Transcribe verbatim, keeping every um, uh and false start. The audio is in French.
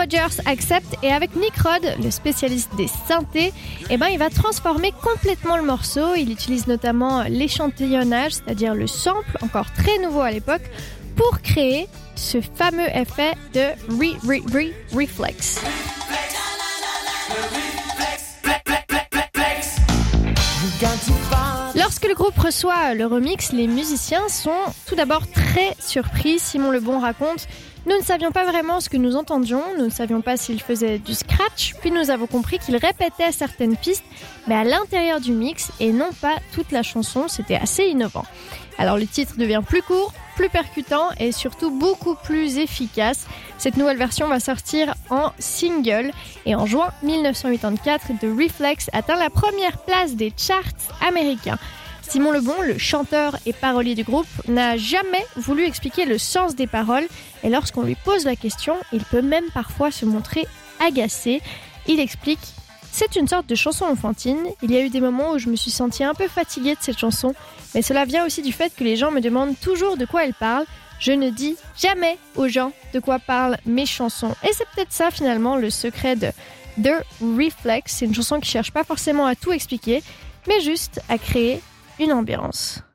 Rogers accepte et avec Nick Rod, le spécialiste des synthés, eh ben, il va transformer complètement le morceau. Il utilise notamment l'échantillonnage, c'est-à-dire le sample, encore très nouveau à l'époque, pour créer ce fameux effet de re-re-re-reflex. Lorsque le groupe reçoit le remix, les musiciens sont tout d'abord très surpris. Simon Le Bon raconte « Nous ne savions pas vraiment ce que nous entendions, nous ne savions pas s'il faisait du scratch, puis nous avons compris qu'il répétait certaines pistes, mais à l'intérieur du mix et non pas toute la chanson, c'était assez innovant. » Alors le titre devient plus court, plus percutant et surtout beaucoup plus efficace. Cette nouvelle version va sortir en single et en juin dix-neuf cent quatre-vingt-quatre, The Reflex atteint la première place des charts américains. Simon Le Bon, le chanteur et parolier du groupe, n'a jamais voulu expliquer le sens des paroles et lorsqu'on lui pose la question, il peut même parfois se montrer agacé. Il explique « C'est une sorte de chanson enfantine. Il y a eu des moments où je me suis sentie un peu fatiguée de cette chanson, mais cela vient aussi du fait que les gens me demandent toujours de quoi elle parle. Je ne dis jamais aux gens de quoi parlent mes chansons. » Et c'est peut-être ça finalement le secret de The Reflex. C'est une chanson qui ne cherche pas forcément à tout expliquer, mais juste à créer une ambiance.